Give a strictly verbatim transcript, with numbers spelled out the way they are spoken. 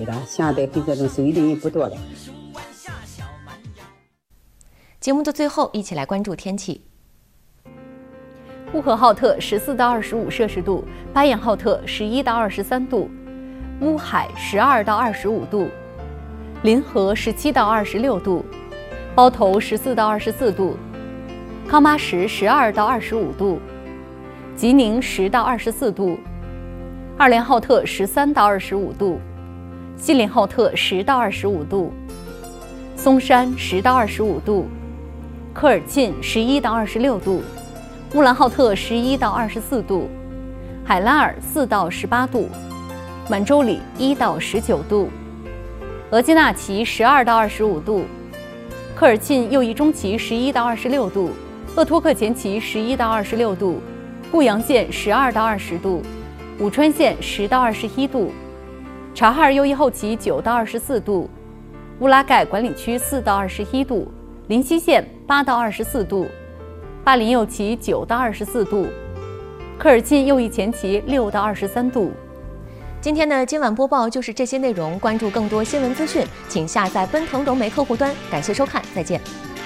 了，现在比这种收益的人不多了。 节目的最后，一起来关注天气。 呼和浩特十四到二十五摄氏度，巴彦浩特十一到二十三度，乌海十二到二十五度，临河十七到二十六度，包头十四到二十四度，康巴什十二到二十五度，吉宁十到二十四度，二连浩特十三到二十五度，锡林浩特十到二十五度，松山十到二十五度，科尔沁十一到二十六度，木兰浩特十一到二十四度，海拉尔四到十八度，满洲里一到十九度，额济纳旗十二到二十五度，科尔沁右翼中旗十一到二十六度，鄂托克前旗十一到二十六度，固阳县十二到二十度，武川县十到二十一度，察哈尔右翼后旗九到二十四度，乌拉盖管理区四到二十一度，林西县八到二十四度，巴林右旗九到二十四度，科尔沁右翼前旗六到二十三度。 今天的今晚播报就是这些内容，关注更多新闻资讯，请下载奔腾融媒客户端。感谢收看，再见。